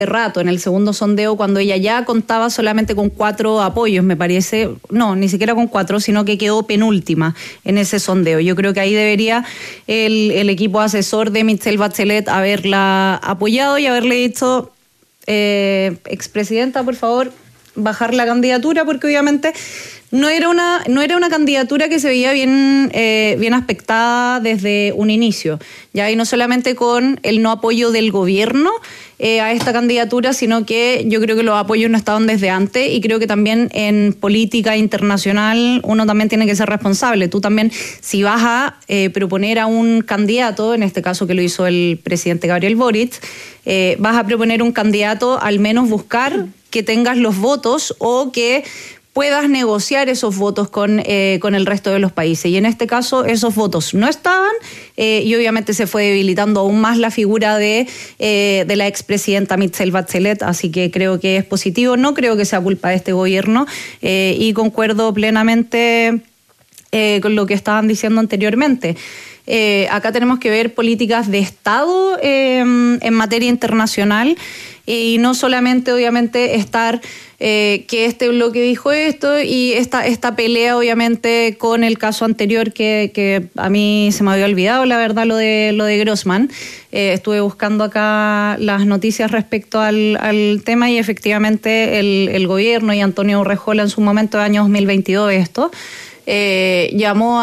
rato, en el segundo sondeo, cuando ella ya contaba solamente con 4 apoyos, me parece, no, ni siquiera con 4, sino que quedó penúltima en ese sondeo. Yo creo que ahí debería el equipo asesor de Michelle Bachelet haberla apoyado y haberle dicho, expresidenta, por favor, bajar la candidatura, porque obviamente no era una candidatura que se veía bien aspectada desde un inicio, ya, y no solamente con el no apoyo del gobierno a esta candidatura, sino que yo creo que los apoyos no estaban desde antes, y creo que también en política internacional uno también tiene que ser responsable. Tú también, si vas a proponer a un candidato, en este caso que lo hizo el presidente Gabriel Boric, vas a proponer un candidato, al menos buscar que tengas los votos o que puedas negociar esos votos con el resto de los países. Y en este caso esos votos no estaban, y obviamente se fue debilitando aún más la figura de la expresidenta Michelle Bachelet, así que creo que es positivo, no creo que sea culpa de este gobierno, y concuerdo plenamente con lo que estaban diciendo anteriormente. Acá tenemos que ver políticas de Estado en materia internacional, y no solamente obviamente estar que este bloque dijo esto y esta pelea obviamente con el caso anterior que a mí se me había olvidado, la verdad, lo de Grossman. Estuve buscando acá las noticias respecto al tema, y efectivamente el gobierno y Antonio Urrejola en su momento de año 2022 llamó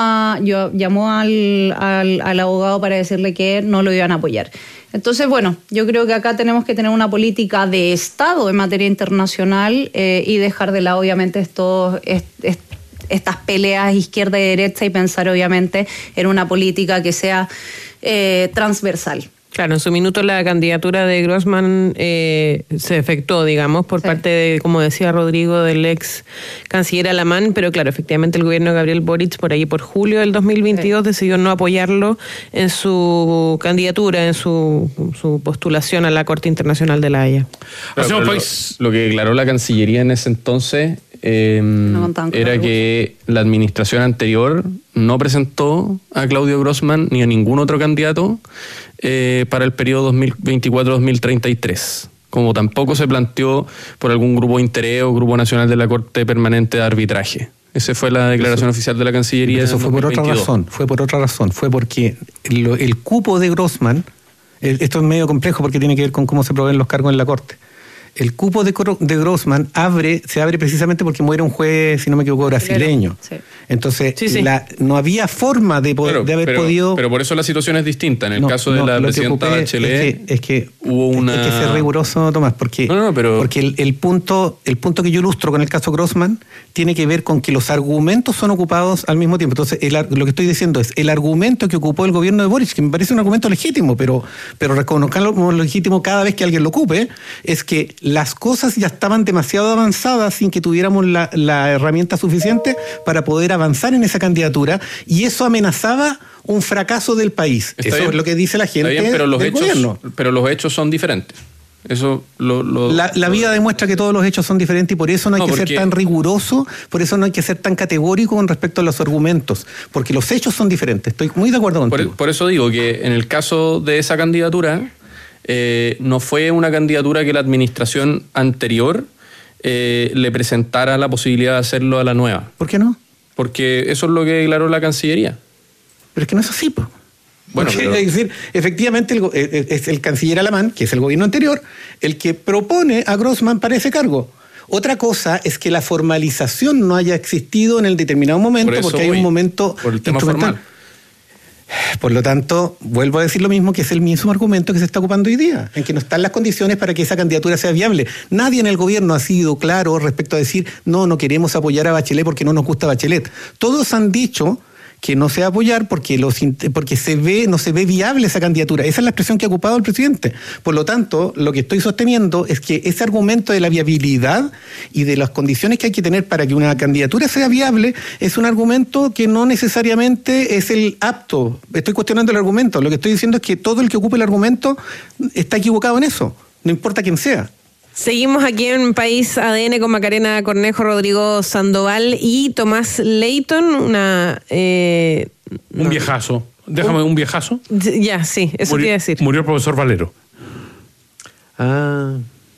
al abogado para decirle que no lo iban a apoyar. Entonces, bueno, yo creo que acá tenemos que tener una política de Estado en materia internacional, y dejar de lado, obviamente, estas peleas izquierda y derecha, y pensar, obviamente, en una política que sea transversal. Claro, en su minuto la candidatura de Grossman se efectuó, digamos, por parte de, como decía Rodrigo, del ex canciller Alamán, pero claro, efectivamente el gobierno de Gabriel Boric por ahí por julio del 2022 decidió no apoyarlo en su candidatura, en su postulación a la Corte Internacional de La Haya. Lo que declaró la Cancillería en ese entonces era que la administración anterior no presentó a Claudio Grossman ni a ningún otro candidato para el periodo 2024-2033, como tampoco se planteó por algún grupo de interés o grupo nacional de la Corte Permanente de Arbitraje. Esa fue la declaración oficial de la Cancillería. Eso fue por otra razón, fue porque el cupo de Grossman, esto es medio complejo porque tiene que ver con cómo se proveen los cargos en la Corte. El cupo de Grossman se abre precisamente porque muere un juez, si no me equivoco, brasileño. Sí. Entonces, no había forma de haber podido... Pero por eso la situación es distinta. En el caso de la presidenta Bachelet, es que hubo una... Hay que ser riguroso, Tomás, porque el punto que yo ilustro con el caso Grossman tiene que ver con que los argumentos son ocupados al mismo tiempo. Entonces, lo que estoy diciendo es, el argumento que ocupó el gobierno de Boric, que me parece un argumento legítimo, pero reconozcanlo como legítimo cada vez que alguien lo ocupe, es que las cosas ya estaban demasiado avanzadas sin que tuviéramos la herramienta suficiente para poder avanzar en esa candidatura, y eso amenazaba un fracaso del país. Eso es lo que dice la gente del gobierno. Pero los hechos son diferentes. Eso la vida demuestra que todos los hechos son diferentes, y por eso no hay que ser tan riguroso, por eso no hay que ser tan categórico con respecto a los argumentos, porque los hechos son diferentes. Estoy muy de acuerdo contigo. Por eso digo que en el caso de esa candidatura, no fue una candidatura que la administración anterior le presentara la posibilidad de hacerlo a la nueva. ¿Por qué no? Porque eso es lo que declaró la Cancillería. Pero es que no es así, po. Bueno, es decir, efectivamente es el canciller Alamán, que es el gobierno anterior, el que propone a Grossman para ese cargo. Otra cosa es que la formalización no haya existido en el determinado momento, porque hay un momento por el tema formal. Por lo tanto, vuelvo a decir lo mismo, que es el mismo argumento que se está ocupando hoy día, en que no están las condiciones para que esa candidatura sea viable. Nadie en el gobierno ha sido claro respecto a decir, no queremos apoyar a Bachelet porque no nos gusta Bachelet. Todos han dicho que no se va a apoyar porque no se ve viable esa candidatura. Esa es la expresión que ha ocupado el presidente. Por lo tanto, lo que estoy sosteniendo es que ese argumento de la viabilidad y de las condiciones que hay que tener para que una candidatura sea viable es un argumento que no necesariamente es el apto. Estoy cuestionando el argumento. Lo que estoy diciendo es que todo el que ocupe el argumento está equivocado en eso, no importa quién sea. Seguimos aquí en País ADN con Macarena Cornejo, Rodrigo Sandoval y Tomás Leighton. Un viejazo. Déjame un viejazo. Ya, sí, eso te iba a decir. Murió el profesor Valero. Ah...